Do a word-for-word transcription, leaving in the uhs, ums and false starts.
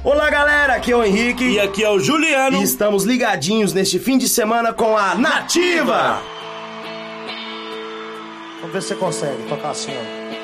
Olá galera, aqui é o Henrique e aqui é o Juliano e estamos ligadinhos neste fim de semana com a Nativa. Vamos ver se você consegue tocar assim, ó.